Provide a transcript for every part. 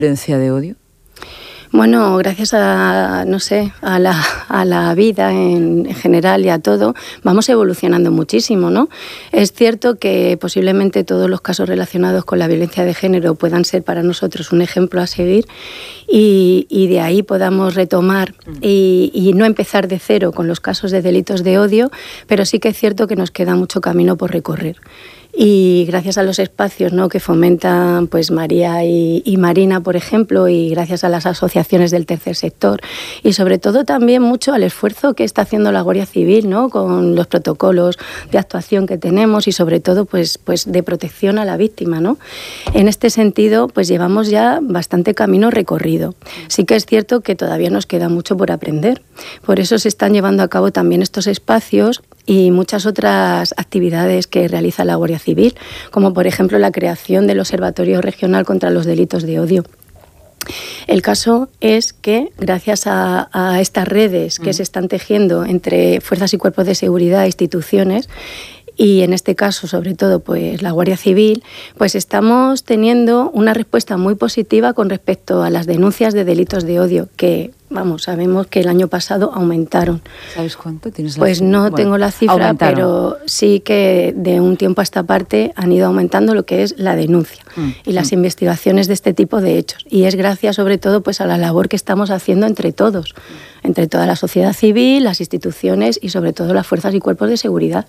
violencia de odio? Bueno, gracias a, no sé, a la vida en general y a todo, vamos evolucionando muchísimo, ¿no? Es cierto que posiblemente todos los casos relacionados con la violencia de género puedan ser para nosotros un ejemplo a seguir y de ahí podamos retomar y no empezar de cero con los casos de delitos de odio, pero sí que es cierto que nos queda mucho camino por recorrer. Y gracias a los espacios, ¿no?, que fomentan pues María y Marina, por ejemplo, y gracias a las asociaciones del tercer sector y sobre todo también mucho al esfuerzo que está haciendo la Guardia Civil, ¿no?, con los protocolos de actuación que tenemos y sobre todo pues de protección a la víctima, ¿no? En este sentido pues llevamos ya bastante camino recorrido. Sí que es cierto que todavía nos queda mucho por aprender. Por eso se están llevando a cabo también estos espacios y muchas otras actividades que realiza la Guardia Civil, como por ejemplo la creación del Observatorio Regional contra los Delitos de Odio. El caso es que gracias a estas redes que se están tejiendo entre fuerzas y cuerpos de seguridad, instituciones, y en este caso, sobre todo, pues la Guardia Civil, pues estamos teniendo una respuesta muy positiva con respecto a las denuncias de delitos de odio, que, vamos, sabemos que el año pasado aumentaron. ¿Sabes cuánto tienes? Pues no tengo la cifra, aumentaron. Pero sí que de un tiempo a esta parte han ido aumentando lo que es la denuncia y las investigaciones de este tipo de hechos. Y es gracias, sobre todo, pues a la labor que estamos haciendo entre todos, entre toda la sociedad civil, las instituciones y, sobre todo, las fuerzas y cuerpos de seguridad.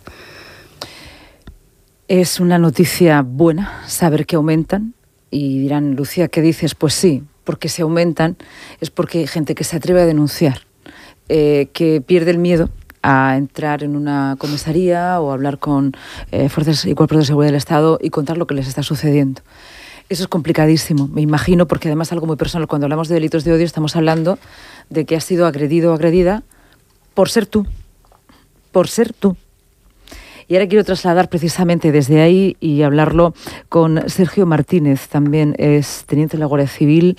Es una noticia buena saber que aumentan y dirán, Lucía, ¿qué dices? Pues sí, porque se aumentan es porque hay gente que se atreve a denunciar, que pierde el miedo a entrar en una comisaría o hablar con fuerzas y cuerpos de seguridad del Estado y contar lo que les está sucediendo. Eso es complicadísimo, me imagino, porque además algo muy personal. Cuando hablamos de delitos de odio estamos hablando de que has sido agredido o agredida por ser tú, por ser tú. Y ahora quiero trasladar precisamente desde ahí y hablarlo con Sergio Martínez, también es teniente de la Guardia Civil,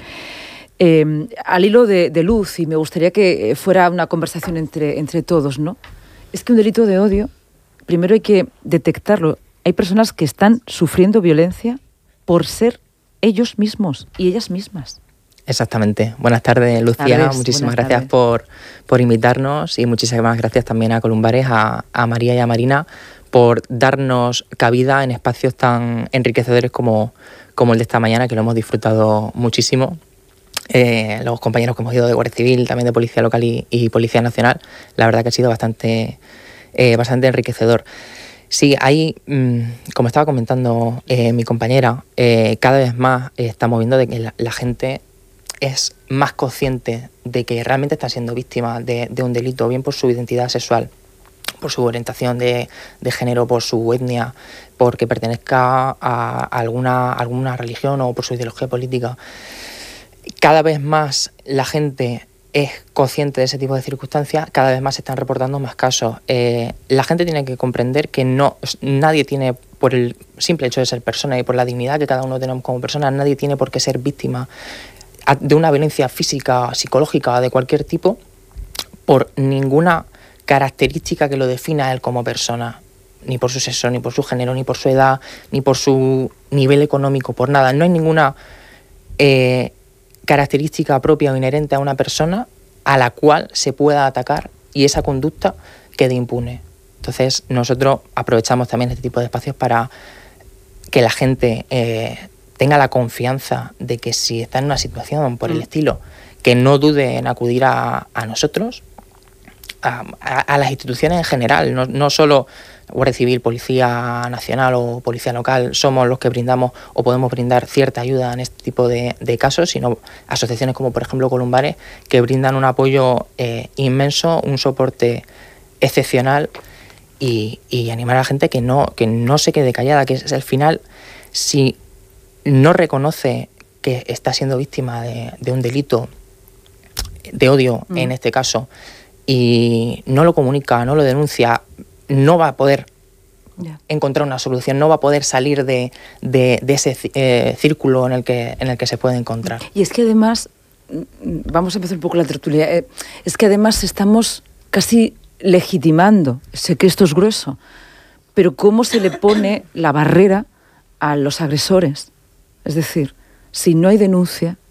al hilo de luz, y me gustaría que fuera una conversación entre todos, ¿no? Es que un delito de odio, primero hay que detectarlo. Hay personas que están sufriendo violencia por ser ellos mismos y ellas mismas. Exactamente. Buenas tardes, Lucía. Muchísimas gracias por invitarnos y muchísimas gracias también a Columbares, a María y a Marina por darnos cabida en espacios tan enriquecedores como el de esta mañana, que lo hemos disfrutado muchísimo. Los compañeros que hemos ido de Guardia Civil, también de Policía Local y Policía Nacional, la verdad que ha sido bastante enriquecedor. Sí, hay, como estaba comentando mi compañera, cada vez más estamos viendo de que la gente es más consciente de que realmente está siendo víctima de un delito, bien por su identidad sexual, por su orientación de género, por su etnia, porque pertenezca a alguna religión o por su ideología política. Cada vez más la gente es consciente de ese tipo de circunstancias, cada vez más se están reportando más casos. La gente tiene que comprender que nadie tiene, por el simple hecho de ser persona y por la dignidad que cada uno tenemos como persona, nadie tiene por qué ser víctima de una violencia física, psicológica, de cualquier tipo, por ninguna característica que lo defina a él como persona, ni por su sexo, ni por su género, ni por su edad, ni por su nivel económico, por nada. No hay ninguna característica propia o inherente a una persona a la cual se pueda atacar y esa conducta quede impune. Entonces nosotros aprovechamos también este tipo de espacios para que la gente tenga la confianza de que si está en una situación por el estilo, que no dude en acudir a nosotros, a las instituciones en general, no solo Guardia Civil, Policía Nacional o Policía Local somos los que brindamos o podemos brindar cierta ayuda en este tipo de casos, sino asociaciones como por ejemplo Columbares, que brindan un apoyo inmenso, un soporte excepcional y animar a la gente que no se quede callada, que es al final, si no reconoce que está siendo víctima de un delito de odio en este caso y no lo comunica, no lo denuncia, no va a poder encontrar una solución, no va a poder salir de ese círculo en el que se puede encontrar. Y es que además, vamos a empezar un poco la tertulia, es que además estamos casi legitimando, sé que esto es grueso, pero cómo se le pone la barrera a los agresores. Es decir, si no hay denuncia,